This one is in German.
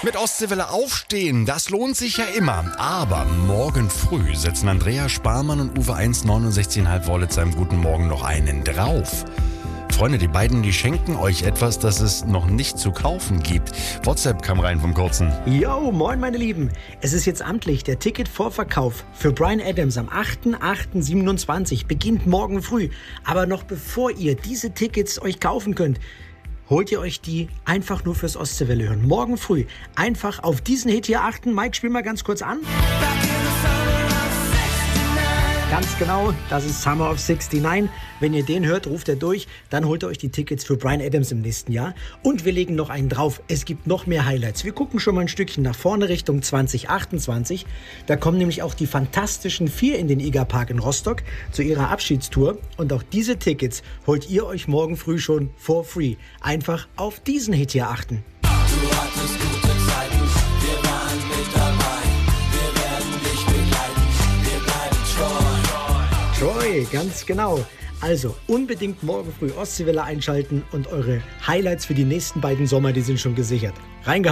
Mit Ostseewelle aufstehen, das lohnt sich ja immer. Aber morgen früh setzen Andrea Sparmann und Uwe 1,69,5 Wollitz seinem Guten Morgen noch einen drauf. Freunde, die beiden, die schenken euch etwas, das es noch nicht zu kaufen gibt. WhatsApp kam rein vom Kurzen. Yo, moin meine Lieben. Es ist jetzt amtlich, der Ticketvorverkauf für Bryan Adams am 8.8.27 beginnt morgen früh. Aber noch bevor ihr diese Tickets euch kaufen könnt, holt ihr euch die einfach nur fürs Ostseewelle hören. Morgen früh einfach auf diesen Hit hier achten. Mike, spiel mal ganz kurz an. Ganz genau, das ist Summer of 69. Wenn ihr den hört, ruft er durch, dann holt ihr euch die Tickets für Bryan Adams im nächsten Jahr. Und wir legen noch einen drauf. Es gibt noch mehr Highlights. Wir gucken schon mal ein Stückchen nach vorne Richtung 2028. Da kommen nämlich auch die Fantastischen Vier in den IGA Park in Rostock zu ihrer Abschiedstour. Und auch diese Tickets holt ihr euch morgen früh schon for free. Einfach auf diesen Hit hier achten. Du hattest gute Zeiten, wir waren mit dabei, wir werden dich begleiten, wir bleiben treu. Troy, ganz genau. Also unbedingt morgen früh Ostseewelle einschalten und eure Highlights für die nächsten beiden Sommer, die sind schon gesichert. Reingehauen.